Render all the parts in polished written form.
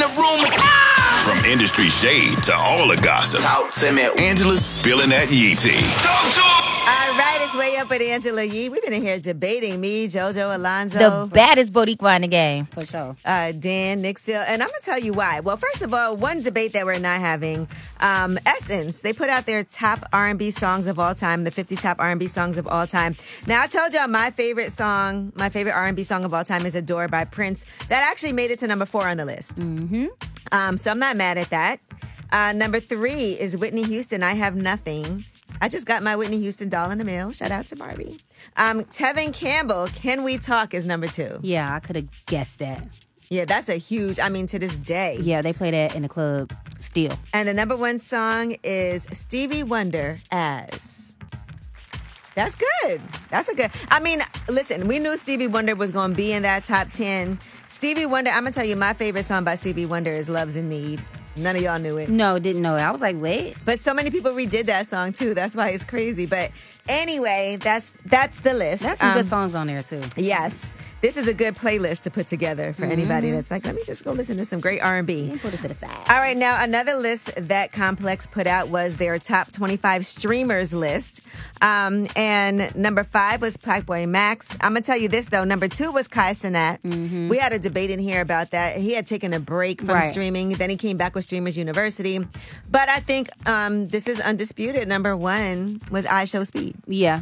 the rumors. From industry shade to all the gossip, Talk to me. Angela's spilling that Yee tea. Talk to him. All right, it's Way Up with Angela Yee. We've been in here debating me, JoJo, Alonzo. The baddest Boricua in the game, for sure. Dan, Nick Seal. And I'm going to tell you why. Well, first of all, one debate that we're not having, Essence, they put out their top R&B songs of all time, the 50 top R&B songs of all time. Now, I told y'all my favorite R&B song of all time is Adore by Prince. That actually made it to number 4 on the list. Mm-hmm. So I'm not mad at that. Number 3 is Whitney Houston, I Have Nothing. I just got my Whitney Houston doll in the mail. Shout out to Barbie. Tevin Campbell, Can We Talk is number 2. Yeah, I could have guessed that. Yeah, that's a huge, to this day. Yeah, they play that in the club still. And the number 1 song is Stevie Wonder, As. That's good. That's a good. Listen, we knew Stevie Wonder was going to be in that top 10. Stevie Wonder, I'm going to tell you, my favorite song by Stevie Wonder is Love's in Need. None of y'all knew it. No, didn't know it. I was like, wait. But so many people redid that song, too. That's why it's crazy. But anyway, that's the list. That's some good songs on there, too. Yes. This is a good playlist to put together for anybody that's like, let me just go listen to some great R&B. Put it to the side. All right, now another list that Complex put out was their top 25 streamers list. And number 5 was Blackboy Max. I'm going to tell you this, though. Number 2 was Kai Cenat. Mm-hmm. We had a debate in here about that. He had taken a break from streaming. Then he came back with Streamers University. But I think this is undisputed. Number 1 was I Show Speed. Yeah.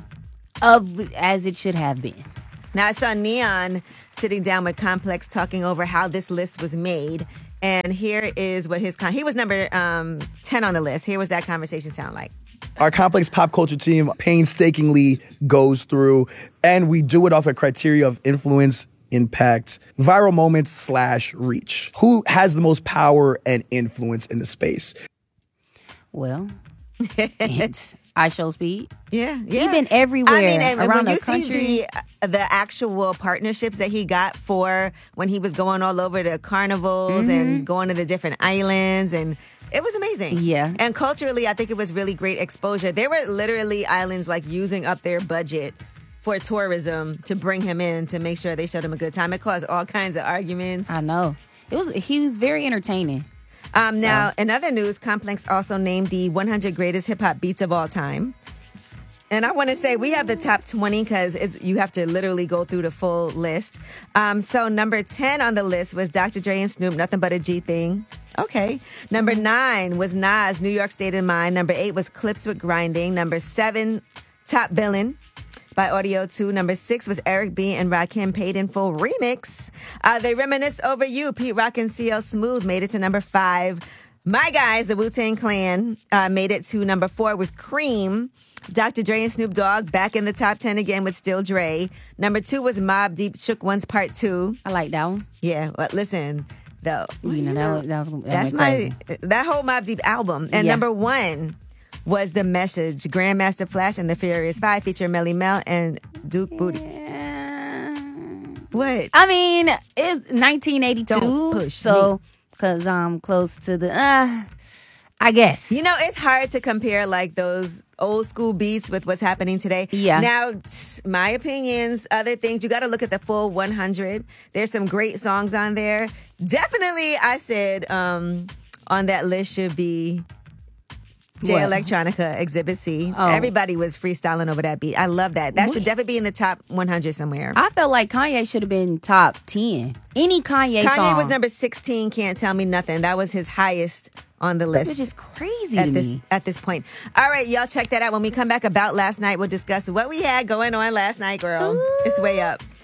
As it should have been. Now, I saw Neon sitting down with Complex talking over how this list was made. And here is what he was number 10 on the list. Here was that conversation sound like. Our Complex pop culture team painstakingly goes through, and we do it off a criteria of influence, impact, viral moments / reach. Who has the most power and influence in the space? Well, it's I Show Speed. Yeah. He's been everywhere around the country. See the actual partnerships that he got for when he was going all over the carnivals and going to the different islands, and it was amazing. Yeah. And culturally, I think it was really great exposure. There were literally islands like using up their budget for tourism to bring him in to make sure they showed him a good time. It caused all kinds of arguments. I know. He was very entertaining. Now, in other news, Complex also named the 100 greatest hip-hop beats of all time. And I want to say we have the top 20 because you have to literally go through the full list. So number 10 on the list was Dr. Dre and Snoop, Nothing But a G Thing. Okay. Number 9 was Nas, New York State of Mind. Number 8 was Clips with Grinding. Number 7, Top Billin' by Audio 2. Number 6 was Eric B. and Rakim Paid in Full remix. They Reminisce Over You, Pete Rock and CL Smooth made it to number 5. My Guys, the Wu-Tang Clan, made it to number 4 with Cream. Dr. Dre and Snoop Dogg back in the top 10 again with Still Dre. Number 2 was Mobb Deep, Shook Ones Part 2. I like that one. Yeah, but listen, though. That's that whole Mobb Deep album. And number 1 was The Message, Grandmaster Flash and the Furious 5 featuring Melly Mel and Duke Booty. What? I mean, it's 1982, Don't push so because I'm close to the, I guess. It's hard to compare like those old school beats with what's happening today. Yeah. Now, my opinions, other things, you got to look at the full 100. There's some great songs on there. Definitely, I said on that list should be Jay Electronica, Exhibit C. Oh. Everybody was freestyling over that beat. I love that. That should definitely be in the top 100 somewhere. I felt like Kanye should have been top 10. Any Kanye song. Kanye was number 16, Can't Tell Me Nothing. That was his highest on the list. Which is crazy to me. At this point. All right, y'all check that out. When we come back about last night, we'll discuss what we had going on last night, girl. Ooh. It's Way Up.